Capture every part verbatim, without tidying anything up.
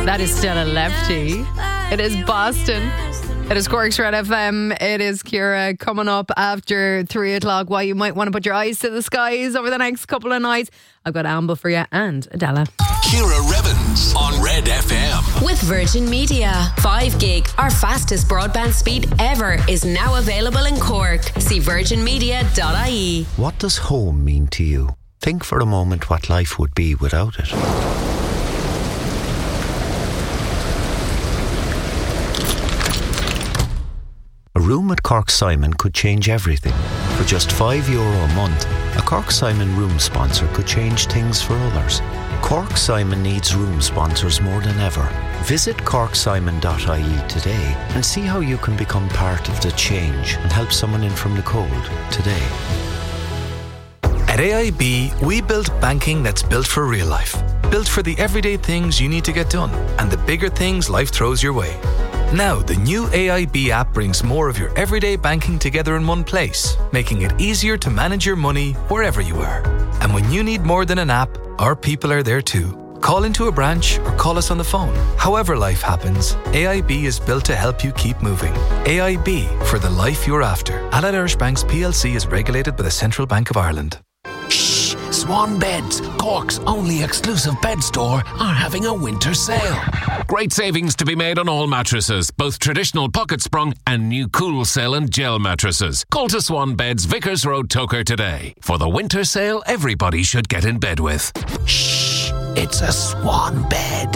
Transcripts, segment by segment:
That is still a lefty. It is Boston. It is Cork's Red F M. It is Ciara coming up after three o'clock. Why you might want to put your eyes to the skies over the next couple of nights. I've got Amble for you and Adela. Ciara Revens on Red F M. With Virgin Media. five gig, our fastest broadband speed ever, is now available in Cork. See virgin media dot I E. What does home mean to you? Think for a moment what life would be without it. A room at Cork Simon could change everything. For just five euro a month, a Cork Simon room sponsor could change things for others. Cork Simon needs room sponsors more than ever. Visit cork simon dot I E today and see how you can become part of the change and help someone in from the cold today. At A I B, we build banking that's built for real life. Built for the everyday things you need to get done and the bigger things life throws your way. Now, the new A I B app brings more of your everyday banking together in one place, making it easier to manage your money wherever you are. And when you need more than an app, our people are there too. Call into a branch or call us on the phone. However life happens, A I B is built to help you keep moving. A I B, for the life you're after. Allied Irish Banks P L C is regulated by the Central Bank of Ireland. Shh! Swan Beds, Cork's only exclusive bed store, are having a winter sale. Great savings to be made on all mattresses, both traditional pocket sprung and new cool cell and gel mattresses. Call to Swan Beds, Vickers Road, Toker today. For the winter sale everybody should get in bed with. Shh! It's a Swan Bed.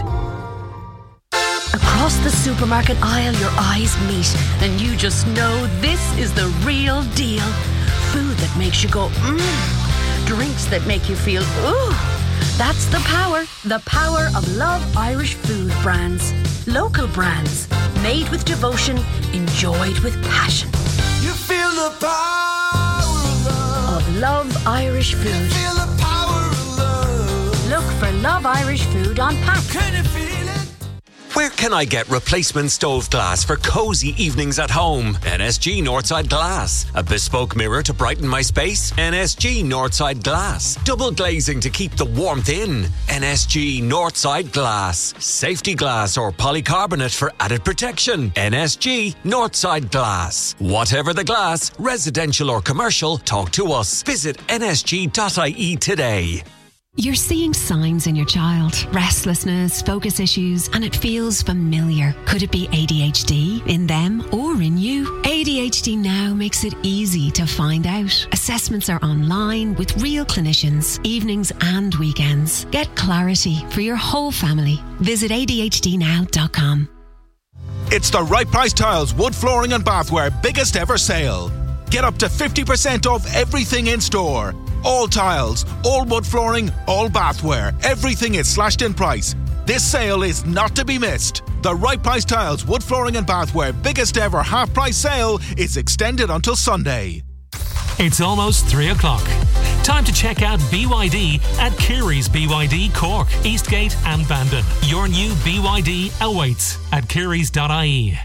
Across the supermarket aisle, your eyes meet, and you just know this is the real deal. Food that makes you go, mmm. Drinks that make you feel, ooh. That's the power, the power of Love Irish food brands. Local brands, made with devotion, enjoyed with passion. You feel the power of love. Of Love Irish food. You feel the power of love. Look for Love Irish food on pack. Can you feel it? Where can I get replacement stove glass for cosy evenings at home? N S G Northside Glass. A bespoke mirror to brighten my space? N S G Northside Glass. Double glazing to keep the warmth in? N S G Northside Glass. Safety glass or polycarbonate for added protection? N S G Northside Glass. Whatever the glass, residential or commercial, talk to us. Visit N S G dot I E today. You're seeing signs in your child. Restlessness, focus issues, and it feels familiar. Could it be A D H D in them or in you? A D H D Now makes it easy to find out. Assessments are online with real clinicians, evenings and weekends. Get clarity for your whole family. Visit A D H D now dot com. It's the Right Price Tiles Wood Flooring and Bathware biggest ever sale. Get up to fifty percent off everything in store. All tiles, all wood flooring, all bathware. Everything is slashed in price. This sale is not to be missed. The Right Price Tiles Wood Flooring and Bathware biggest ever half price sale is extended until Sunday. It's almost three o'clock. Time to check out B Y D at Kiri's B Y D Cork, Eastgate and Bandon. Your new B Y D awaits at kiris dot I E.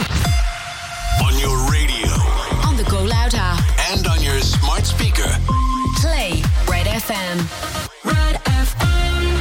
On your radio. On the Go Loud app. And on your smart speaker. Play Red F M. Red F M.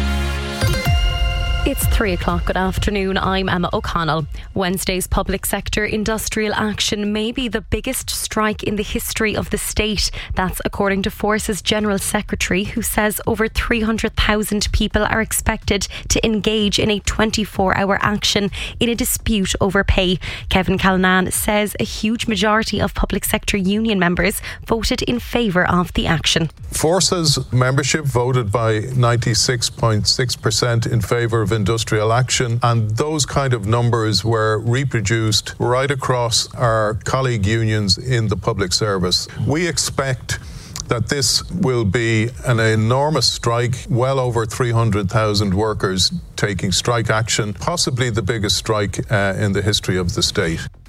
It's three o'clock. Good afternoon. I'm Emma O'Connell. Wednesday's public sector industrial action may be the biggest strike in the history of the state. That's according to Force's General Secretary, who says over three hundred thousand people are expected to engage in a twenty-four hour action in a dispute over pay. Kevin Callanan says a huge majority of public sector union members voted in favour of the action. Force's membership voted by ninety-six point six percent in favour of industrial action, and those kind of numbers were reproduced right across our colleague unions in the public service. We expect that this will be an enormous strike, well over three hundred thousand workers taking strike action, possibly the biggest strike uh, in the history of the state.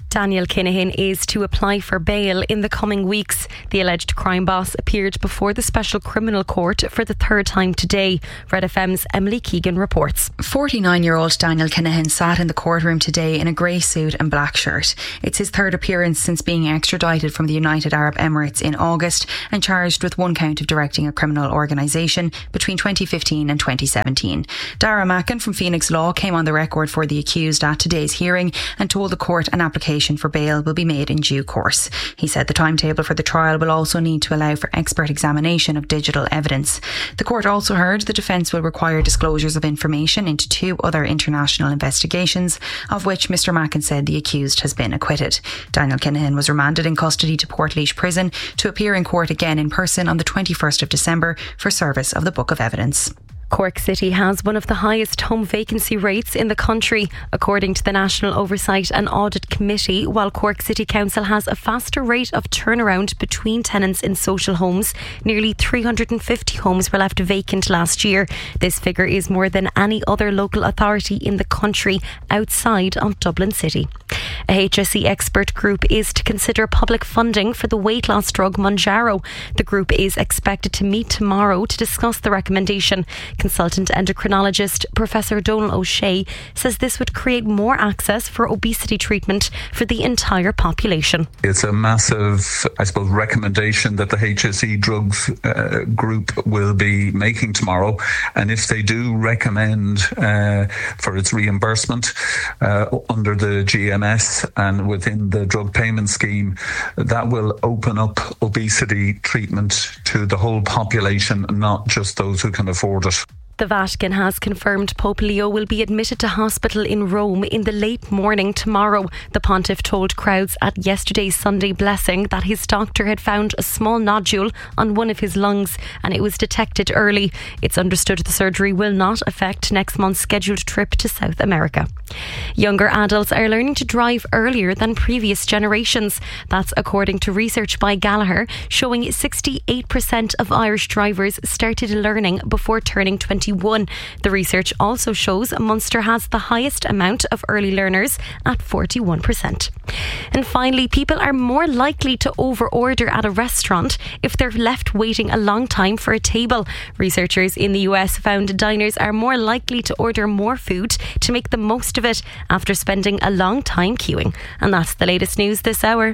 Daniel Kinahan is to apply for bail in the coming weeks. The alleged crime boss appeared before the Special Criminal Court for the third time today. Red F M's Emily Keegan reports. forty-nine-year-old Daniel Kinahan sat in the courtroom today in a grey suit and black shirt. It's his third appearance since being extradited from the United Arab Emirates in August and charged with one count of directing a criminal organisation between twenty fifteen and twenty seventeen. Dara Mackin from Phoenix Law came on the record for the accused at today's hearing and told the court an application for bail will be made in due course. He said the timetable for the trial will also need to allow for expert examination of digital evidence. The court also heard the defence will require disclosures of information into two other international investigations, of which Mr Mackin said the accused has been acquitted. Daniel Kinahan was remanded in custody to Portlaoise Prison to appear in court again in person on the twenty-first of December for service of the Book of Evidence. Cork City has one of the highest home vacancy rates in the country, according to the National Oversight and Audit Committee, while Cork City Council has a faster rate of turnaround between tenants in social homes. Nearly three hundred fifty homes were left vacant last year. This figure is more than any other local authority in the country outside of Dublin City. A H S E expert group is to consider public funding for the weight loss drug Mounjaro. The group is expected to meet tomorrow to discuss the recommendation. Consultant endocrinologist Professor Donal O'Shea says this would create more access for obesity treatment for the entire population. It's a massive, I suppose, recommendation that the H S E drugs uh, group will be making tomorrow, and if they do recommend uh, for its reimbursement uh, under the G M S and within the drug payment scheme, that will open up obesity treatment to the whole population, not just those who can afford it. The Vatican has confirmed Pope Leo will be admitted to hospital in Rome in the late morning tomorrow. The pontiff told crowds at yesterday's Sunday blessing that his doctor had found a small nodule on one of his lungs and it was detected early. It's understood the surgery will not affect next month's scheduled trip to South America. Younger adults are learning to drive earlier than previous generations. That's according to research by Gallagher, showing sixty-eight percent of Irish drivers started learning before turning twenty-one. The research also shows Munster has the highest amount of early learners at forty-one percent. And finally, people are more likely to over-order at a restaurant if they're left waiting a long time for a table. Researchers in the U S found diners are more likely to order more food to make the most of it after spending a long time queuing. And that's the latest news this hour.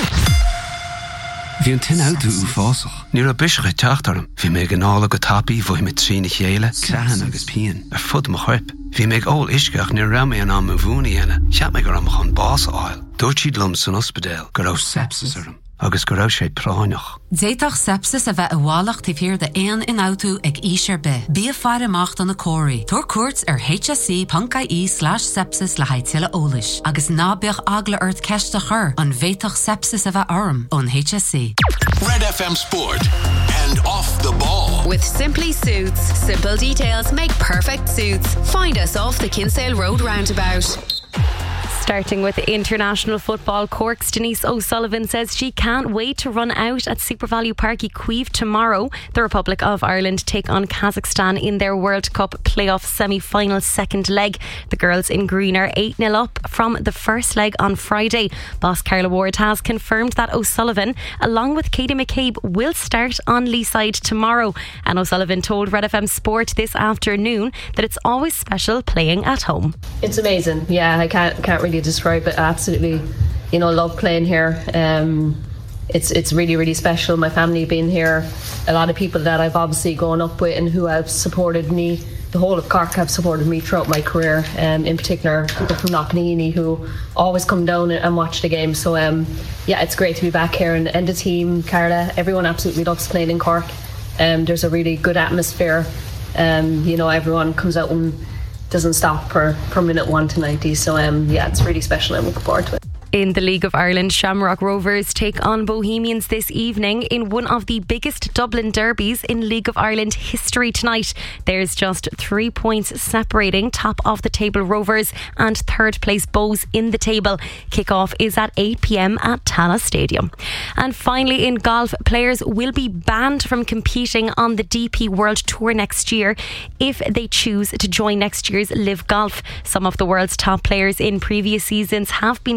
Bhí an tin auto ú fásach. Níor a bisische teachtarm. Bhí mé gnála go tapi bhoi mit trína chéile, crehan agus pian, ar fud mo chuip. Bhí mé ól isceach níor ramé an am a bhúni ena, cheap mé gur am chun bás áil. Dúirt siad lum san ospidéal, gur raibh sepsis arm. Agus go raibh sé práineach. Déitach sepsis a bheith a bhálacht tí fíor de éan in auto ag ísir be. Bí a fear amacht an a cóirí. Tuair cuairt ar hse.ie slash sepsis le haid tuile ólis. Agus nábíoch agla ort ceiste chur an bhéitach sepsis a bheith orm on H S E. Red F M Sport and Off the Ball. With Simply Suits. Simple details make perfect suits. Find us off the Kinsale Road roundabout. Starting with international football, Cork's Denise O'Sullivan says she can't wait to run out at SuperValu Park Cueve tomorrow. The Republic of Ireland take on Kazakhstan in their World Cup playoff semi-final second leg. The girls in green are eight nil up from the first leg on Friday. Boss Carla Ward has confirmed that O'Sullivan, along with Katie McCabe, will start on Leeside tomorrow. And O'Sullivan told Red F M Sport this afternoon that it's always special playing at home. It's amazing. Yeah, I can't can't really describe it. I absolutely, you know, love playing here. Um, it's it's really really special. My family being here, a lot of people that I've obviously grown up with and who have supported me. The whole of Cork have supported me throughout my career. Um, in particular, people from Knocknaheeny who always come down and watch the game. So um, yeah, it's great to be back here, and, and the team, Carla, everyone absolutely loves playing in Cork. Um, there's a really good atmosphere. Um, you know, everyone comes out and doesn't stop per, per minute one to ninety. So um, yeah, it's really special. I'm looking forward to it. In the League of Ireland, Shamrock Rovers take on Bohemians this evening in one of the biggest Dublin derbies in League of Ireland history tonight. There's just three points separating top of the table Rovers and third place Bows in the table. Kick-off is at eight p.m. at Tallaght Stadium. And finally, in golf, players will be banned from competing on the D P World Tour next year if they choose to join next year's Live Golf. Some of the world's top players in previous seasons have been given conditions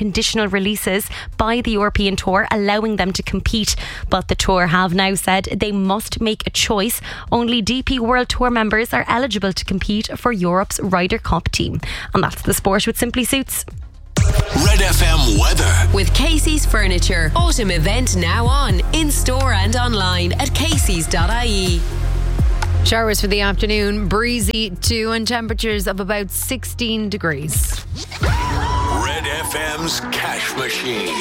conditional releases by the European Tour, allowing them to compete. But the Tour have now said they must make a choice. Only D P World Tour members are eligible to compete for Europe's Ryder Cup team. And that's the sport with Simply Suits. Red F M weather. With Casey's Furniture. Autumn event now on, in store and online at caseys dot I E. Showers for the afternoon, breezy too, and temperatures of about sixteen degrees. Red F M's Cash Machine.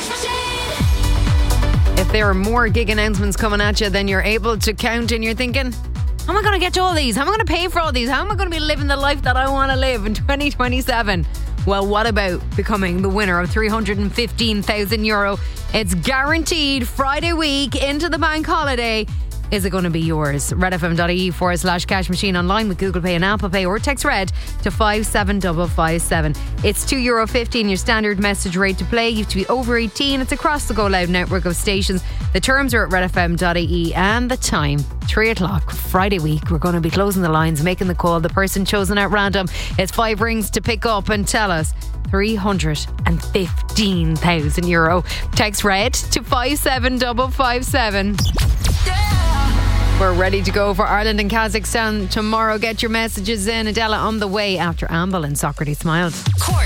If there are more gig announcements coming at you than you're able to count, and you're thinking, how am I going to get to all these? How am I going to pay for all these? How am I going to be living the life that I want to live in twenty twenty-seven? Well, what about becoming the winner of three hundred fifteen thousand euro? It's guaranteed Friday week into the bank holiday. Is it going to be yours? redfm.ie forward slash cash machine online with Google Pay and Apple Pay, or text RED to five seven five five seven. It's two euro fifteen, your standard message rate to play. You have to be over eighteen. It's across the Go Loud network of stations. The terms are at redfm.ie, and the time, three o'clock, Friday week. We're going to be closing the lines, making the call. The person chosen at random is five rings to pick up and tell us three hundred fifteen thousand euro. Text RED to five seven five five seven. We're ready to go for Ireland and Kazakhstan tomorrow. Get your messages in. Adela on the way after Amble and Socrates Smiled. Cork